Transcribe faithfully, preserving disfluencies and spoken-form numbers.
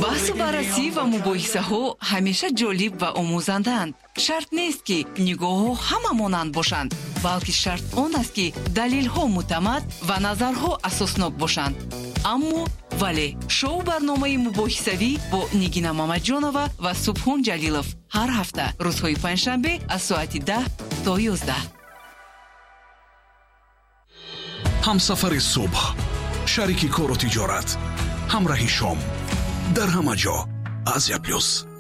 بحث و بررسی و مباحثه ها همیشه جالب و آموزندند. شرط نیست که نگاه ها همه مانند باشند، بلکه شرط آن است که دلیل ها معتمد و نظرها اساسناک باشند. اما ولی شو برنامه مباحثوی با نگینا مامدجانова و سبحان جلیلов هر هفته روزهای پنجشنبه از ساعت ده تا یازده. همسفر صبح، شریک کار و تجارت، همراهی شام، در همه جا. آسیا پلوس.